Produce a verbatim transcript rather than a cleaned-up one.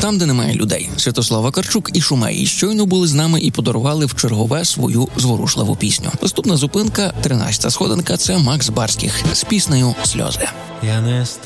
Там, де немає людей. Святослав Вакарчук і Шумей щойно були з нами і подарували в чергове свою зворушливу пісню. Наступна зупинка, тринадцята сходинка, це Макс Барських з піснею «Сльози». Я не